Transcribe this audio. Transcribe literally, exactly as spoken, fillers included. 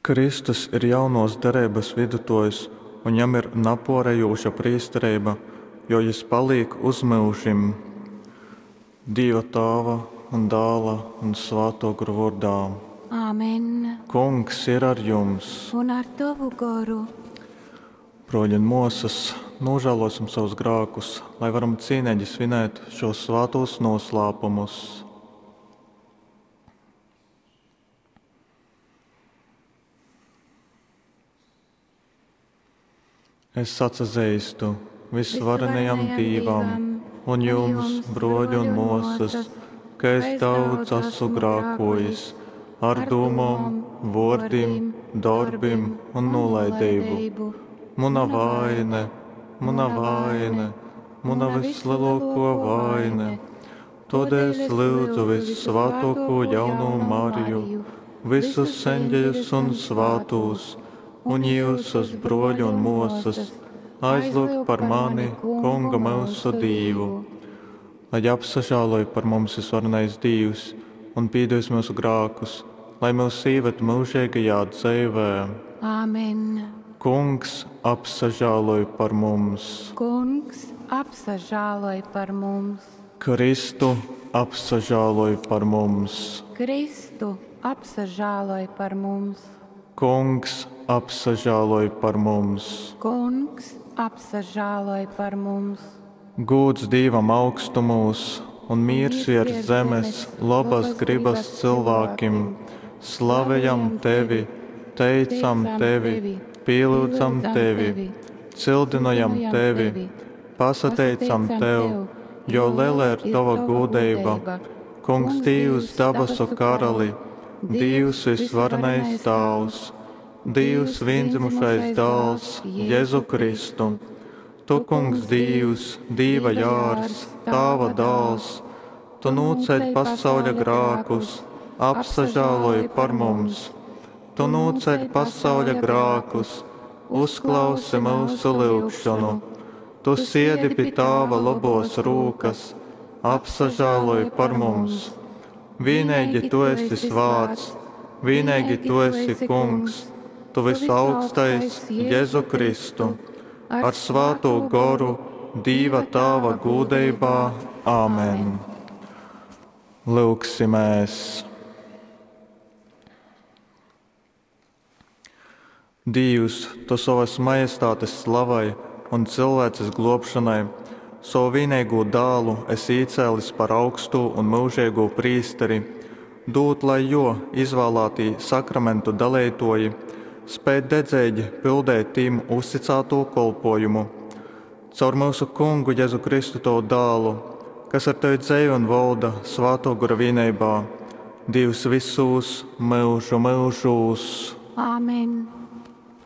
Kristus ir jaunos derības vidutājs, un viņam ir naporējoša priesterība, jo viņš paliek uz mūžiem. Dieva Tēva un Dēla un Svētā gara vārdā. Āmen. Kungs ir ar jums. Un ar tavu garu. Broļi un mūsas, nožēlosim savus grēkus, lai varam cienīgi svinēt šos svētos noslēpumus. Es atzīstu visvarenajam Dievam un jums, broļi un mūsas, ka es daudz esmu grēkojis ar domām, vārdiem, darbiem un nolaidību. Mana vaina, mana vaina, mana vislielākā vaina. Tādēļ es lūdzu visvētāko jauno Mariju, visus eņģeļus un svētos, un jūsus, broļi un mūsas, aizlūgt par mani, Kunga mūsu Dievu. Lai apsažāloj par mums visvarenais Dievs un pīdīs mūsu grēkus, lai mūs ievad mūžīgajā dzīvē. Āmen. Kungs apsažāloj par mums. Kungs apsažāloj par mums. Kristu apsažāloj par mums. Kristu apsažāloj par mums. Kungs apsažāloj par mums. Kungs apsažāloj par mums. Gūds Dievam augstumos un miers virs zemes, labas gribas cilvēkiem. Slavējam Tevi, teicam Tevi, pielūdzam Tevi, cildinojam Tevi, pasateicam Tev, jo liela ir Tava godība. Kungs Dievs dabasu karali, Dievs visvarenais Tēvs, Dievs viendzimušais dēls, Jēzu Kristu. Tu, Kungs Dievs, Dieva jārs, Tava dēls, Tu nūceļ pasauļa grēkus, apsažāloj par mums. Tu nūceļ pasauļa grēkus, uzklausi mūsu lūgšanu. Tu siedi pie Tava labos rūkas, apsažāloj par mums. Vienīgi Tu esi svāts, vienīgi Tu esi Kungs, Tu visaugstais Jēzu Kristu, ar svāto garu, Dieva Tēva godībā. Āmen. Lūksimies. Dievs, Tu savas majestātes slavai un cilvēces globšanai, savu vienīgo dēlu esi iecēlis par augstu un mūžīgo priesteri, dūt, lai jo izvēlētī sakramentu dalītoji, spēj dedzēģi pildēt tīm uzticēto kolpojumu. Caur mūsu Kungu Jēzu Kristu Tavu dēlu, kas ar Tevi dzēja un valda Svētā gara vienībā, Dievs visus mūžu mūžos. Āmen.